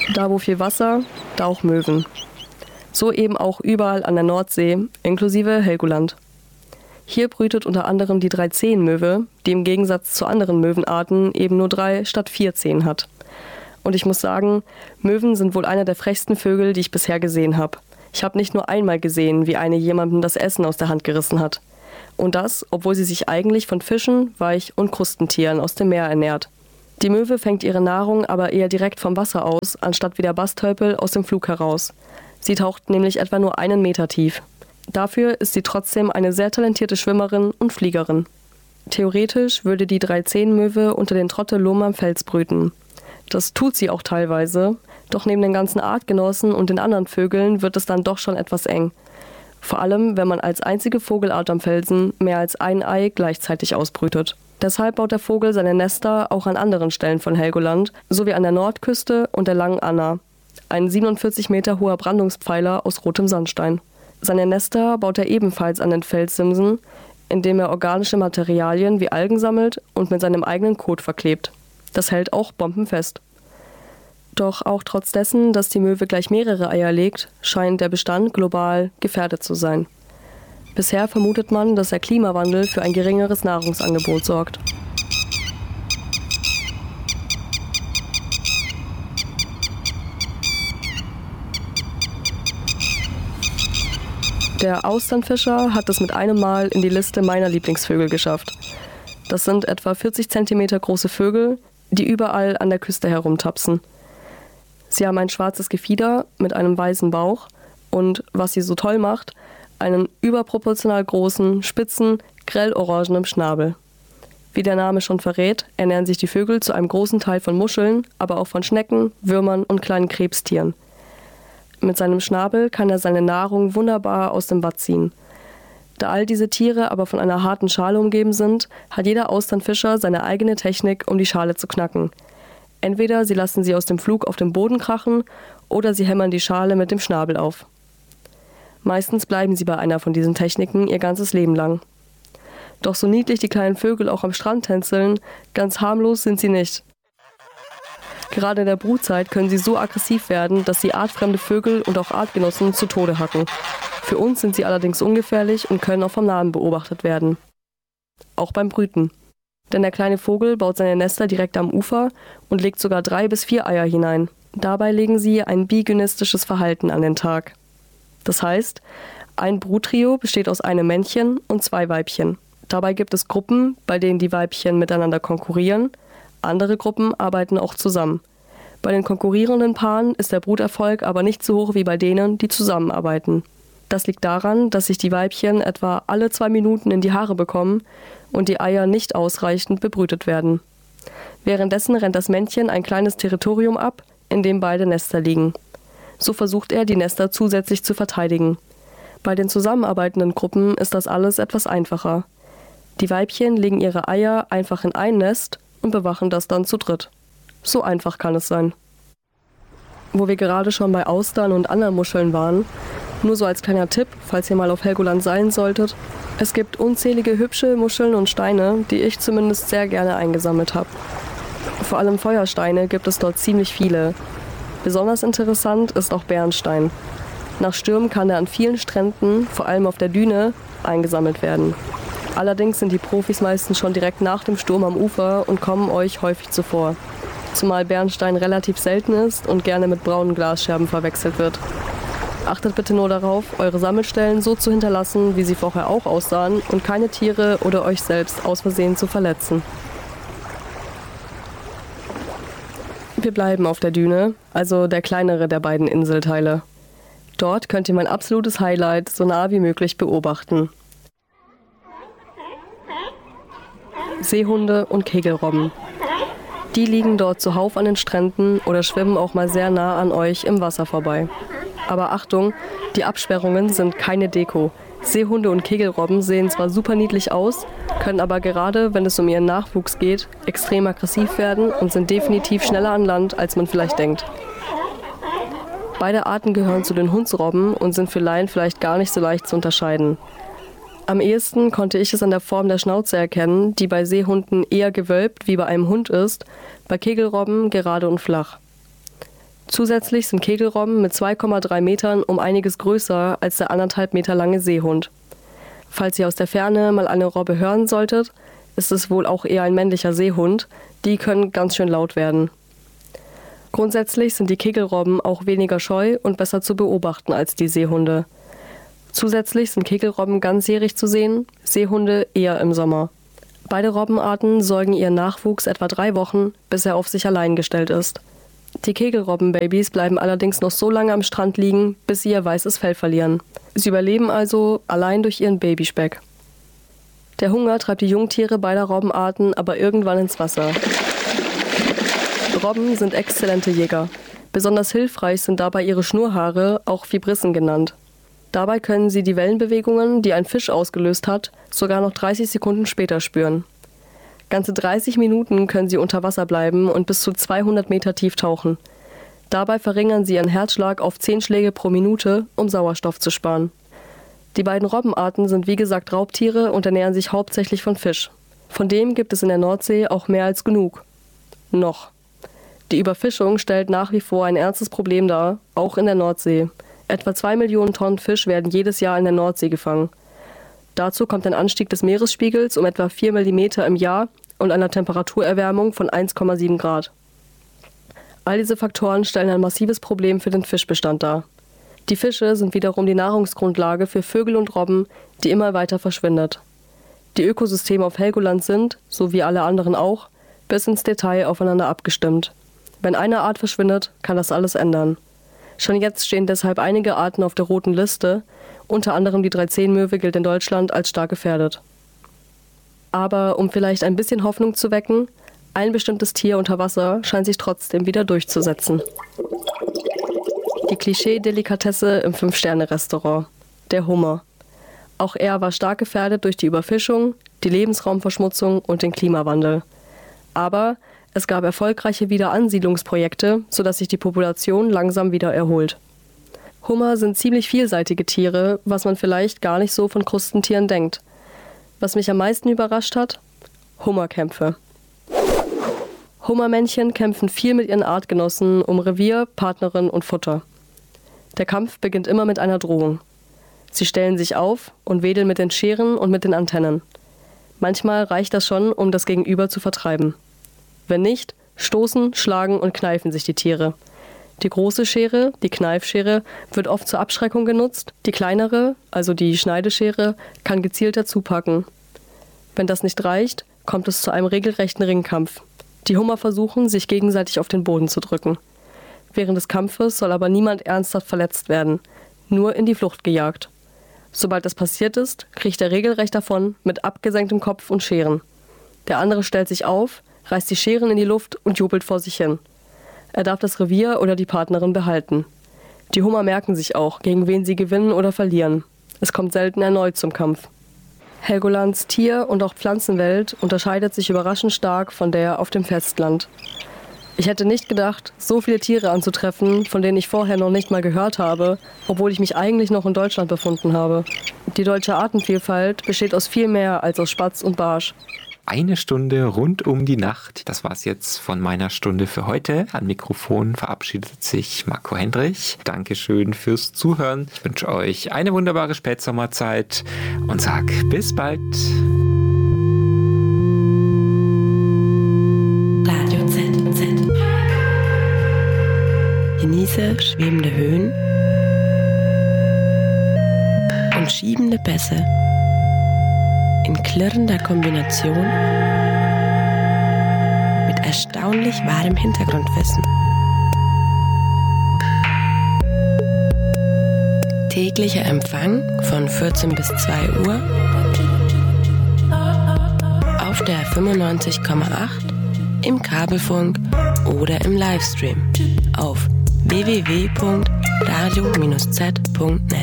Da wo viel Wasser, da auch Möwen. So eben auch überall an der Nordsee, inklusive Helgoland. Hier brütet unter anderem die 3-Zehen-Möwe, die im Gegensatz zu anderen Möwenarten eben nur 3 statt 4 Zehen hat. Und ich muss sagen, Möwen sind wohl einer der frechsten Vögel, die ich bisher gesehen habe. Ich habe nicht nur einmal gesehen, wie eine jemandem das Essen aus der Hand gerissen hat. Und das, obwohl sie sich eigentlich von Fischen, Weich- und Krustentieren aus dem Meer ernährt. Die Möwe fängt ihre Nahrung aber eher direkt vom Wasser aus, anstatt wie der Bastölpel aus dem Flug heraus. Sie taucht nämlich etwa nur 1 Meter tief. Dafür ist sie trotzdem eine sehr talentierte Schwimmerin und Fliegerin. Theoretisch würde die 3-Zehen-Möwe unter den Trottelom am Fels brüten. Das tut sie auch teilweise, doch neben den ganzen Artgenossen und den anderen Vögeln wird es dann doch schon etwas eng. Vor allem, wenn man als einzige Vogelart am Felsen mehr als ein Ei gleichzeitig ausbrütet. Deshalb baut der Vogel seine Nester auch an anderen Stellen von Helgoland, sowie an der Nordküste und der Langen Anna, ein 47 Meter hoher Brandungspfeiler aus rotem Sandstein. Seine Nester baut er ebenfalls an den Felssimsen, indem er organische Materialien wie Algen sammelt und mit seinem eigenen Kot verklebt. Das hält auch bombenfest. Doch auch trotz dessen, dass die Möwe gleich mehrere Eier legt, scheint der Bestand global gefährdet zu sein. Bisher vermutet man, dass der Klimawandel für ein geringeres Nahrungsangebot sorgt. Der Austernfischer hat es mit einem Mal in die Liste meiner Lieblingsvögel geschafft. Das sind etwa 40 cm große Vögel, die überall an der Küste herumtapsen. Sie haben ein schwarzes Gefieder mit einem weißen Bauch und, was sie so toll macht, einen überproportional großen, spitzen, grell-orangenen Schnabel. Wie der Name schon verrät, ernähren sich die Vögel zu einem großen Teil von Muscheln, aber auch von Schnecken, Würmern und kleinen Krebstieren. Mit seinem Schnabel kann er seine Nahrung wunderbar aus dem Watt ziehen. Da all diese Tiere aber von einer harten Schale umgeben sind, hat jeder Austernfischer seine eigene Technik, um die Schale zu knacken. Entweder sie lassen sie aus dem Flug auf den Boden krachen oder sie hämmern die Schale mit dem Schnabel auf. Meistens bleiben sie bei einer von diesen Techniken ihr ganzes Leben lang. Doch so niedlich die kleinen Vögel auch am Strand tänzeln, ganz harmlos sind sie nicht. Gerade in der Brutzeit können sie so aggressiv werden, dass sie artfremde Vögel und auch Artgenossen zu Tode hacken. Für uns sind sie allerdings ungefährlich und können auch vom Nahen beobachtet werden. Auch beim Brüten. Denn der kleine Vogel baut seine Nester direkt am Ufer und legt sogar 3 bis 4 Eier hinein. Dabei legen sie ein bigynistisches Verhalten an den Tag. Das heißt, ein Bruttrio besteht aus einem Männchen und 2 Weibchen. Dabei gibt es Gruppen, bei denen die Weibchen miteinander konkurrieren. Andere Gruppen arbeiten auch zusammen. Bei den konkurrierenden Paaren ist der Bruterfolg aber nicht so hoch wie bei denen, die zusammenarbeiten. Das liegt daran, dass sich die Weibchen etwa alle 2 Minuten in die Haare bekommen und die Eier nicht ausreichend bebrütet werden. Währenddessen rennt das Männchen ein kleines Territorium ab, in dem beide Nester liegen. So versucht er, die Nester zusätzlich zu verteidigen. Bei den zusammenarbeitenden Gruppen ist das alles etwas einfacher. Die Weibchen legen ihre Eier einfach in ein Nest und bewachen das dann zu dritt. So einfach kann es sein. Wo wir gerade schon bei Austern und anderen Muscheln waren, nur so als kleiner Tipp, falls ihr mal auf Helgoland sein solltet: Es gibt unzählige hübsche Muscheln und Steine, die ich zumindest sehr gerne eingesammelt habe. Vor allem Feuersteine gibt es dort ziemlich viele. Besonders interessant ist auch Bernstein. Nach Stürmen kann er an vielen Stränden, vor allem auf der Düne, eingesammelt werden. Allerdings sind die Profis meistens schon direkt nach dem Sturm am Ufer und kommen euch häufig zuvor. Zumal Bernstein relativ selten ist und gerne mit braunen Glasscherben verwechselt wird. Achtet bitte nur darauf, eure Sammelstellen so zu hinterlassen, wie sie vorher auch aussahen, und keine Tiere oder euch selbst aus Versehen zu verletzen. Wir bleiben auf der Düne, also der kleinere der beiden Inselteile. Dort könnt ihr mein absolutes Highlight so nah wie möglich beobachten. Seehunde und Kegelrobben. Die liegen dort zuhauf an den Stränden oder schwimmen auch mal sehr nah an euch im Wasser vorbei. Aber Achtung, die Absperrungen sind keine Deko. Seehunde und Kegelrobben sehen zwar super niedlich aus, können aber gerade, wenn es um ihren Nachwuchs geht, extrem aggressiv werden und sind definitiv schneller an Land, als man vielleicht denkt. Beide Arten gehören zu den Hundsrobben und sind für Laien vielleicht gar nicht so leicht zu unterscheiden. Am ehesten konnte ich es an der Form der Schnauze erkennen, die bei Seehunden eher gewölbt wie bei einem Hund ist, bei Kegelrobben gerade und flach. Zusätzlich sind Kegelrobben mit 2,3 Metern um einiges größer als der 1,5 Meter lange Seehund. Falls ihr aus der Ferne mal eine Robbe hören solltet, ist es wohl auch eher ein männlicher Seehund. Die können ganz schön laut werden. Grundsätzlich sind die Kegelrobben auch weniger scheu und besser zu beobachten als die Seehunde. Zusätzlich sind Kegelrobben ganzjährig zu sehen, Seehunde eher im Sommer. Beide Robbenarten säugen ihren Nachwuchs etwa 3 Wochen, bis er auf sich allein gestellt ist. Die Kegelrobbenbabys bleiben allerdings noch so lange am Strand liegen, bis sie ihr weißes Fell verlieren. Sie überleben also allein durch ihren Babyspeck. Der Hunger treibt die Jungtiere beider Robbenarten aber irgendwann ins Wasser. Robben sind exzellente Jäger. Besonders hilfreich sind dabei ihre Schnurrhaare, auch Vibrissen genannt. Dabei können sie die Wellenbewegungen, die ein Fisch ausgelöst hat, sogar noch 30 Sekunden später spüren. Ganze 30 Minuten können sie unter Wasser bleiben und bis zu 200 Meter tief tauchen. Dabei verringern sie ihren Herzschlag auf 10 Schläge pro Minute, um Sauerstoff zu sparen. Die beiden Robbenarten sind wie gesagt Raubtiere und ernähren sich hauptsächlich von Fisch. Von dem gibt es in der Nordsee auch mehr als genug. Noch. Die Überfischung stellt nach wie vor ein ernstes Problem dar, auch in der Nordsee. Etwa 2 Millionen Tonnen Fisch werden jedes Jahr in der Nordsee gefangen. Dazu kommt ein Anstieg des Meeresspiegels um etwa 4 mm im Jahr und einer Temperaturerwärmung von 1,7 Grad. All diese Faktoren stellen ein massives Problem für den Fischbestand dar. Die Fische sind wiederum die Nahrungsgrundlage für Vögel und Robben, die immer weiter verschwindet. Die Ökosysteme auf Helgoland sind, so wie alle anderen auch, bis ins Detail aufeinander abgestimmt. Wenn eine Art verschwindet, kann das alles ändern. Schon jetzt stehen deshalb einige Arten auf der roten Liste, unter anderem die Dreizehnmöwe gilt in Deutschland als stark gefährdet. Aber um vielleicht ein bisschen Hoffnung zu wecken, ein bestimmtes Tier unter Wasser scheint sich trotzdem wieder durchzusetzen. Die Klischee-Delikatesse im 5-Sterne-Restaurant, der Hummer. Auch er war stark gefährdet durch die Überfischung, die Lebensraumverschmutzung und den Klimawandel. Aber es gab erfolgreiche Wiederansiedlungsprojekte, sodass sich die Population langsam wieder erholt. Hummer sind ziemlich vielseitige Tiere, was man vielleicht gar nicht so von Krustentieren denkt. Was mich am meisten überrascht hat? Hummerkämpfe. Hummermännchen kämpfen viel mit ihren Artgenossen um Revier, Partnerin und Futter. Der Kampf beginnt immer mit einer Drohung. Sie stellen sich auf und wedeln mit den Scheren und mit den Antennen. Manchmal reicht das schon, um das Gegenüber zu vertreiben. Wenn nicht, stoßen, schlagen und kneifen sich die Tiere. Die große Schere, die Kneifschere, wird oft zur Abschreckung genutzt. Die kleinere, also die Schneideschere, kann gezielter zupacken. Wenn das nicht reicht, kommt es zu einem regelrechten Ringkampf. Die Hummer versuchen, sich gegenseitig auf den Boden zu drücken. Während des Kampfes soll aber niemand ernsthaft verletzt werden, nur in die Flucht gejagt. Sobald das passiert ist, kriecht er regelrecht davon mit abgesenktem Kopf und Scheren. Der andere stellt sich auf, reißt die Scheren in die Luft und jubelt vor sich hin. Er darf das Revier oder die Partnerin behalten. Die Hummer merken sich auch, gegen wen sie gewinnen oder verlieren. Es kommt selten erneut zum Kampf. Helgolands Tier- und auch Pflanzenwelt unterscheidet sich überraschend stark von der auf dem Festland. Ich hätte nicht gedacht, so viele Tiere anzutreffen, von denen ich vorher noch nicht mal gehört habe, obwohl ich mich eigentlich noch in Deutschland befunden habe. Die deutsche Artenvielfalt besteht aus viel mehr als aus Spatz und Barsch. Eine Stunde rund um die Nacht. Das war's jetzt von meiner Stunde für heute. Am Mikrofon verabschiedet sich Marco Hendrich. Dankeschön fürs Zuhören. Ich wünsche euch eine wunderbare Spätsommerzeit und sag bis bald. Radio Z. Genieße schwebende Höhen und schiebende Bässe in klirrender Kombination mit erstaunlich wahrem Hintergrundwissen. Täglicher Empfang von 14 bis 2 Uhr auf der 95,8, im Kabelfunk oder im Livestream auf www.radio-z.net.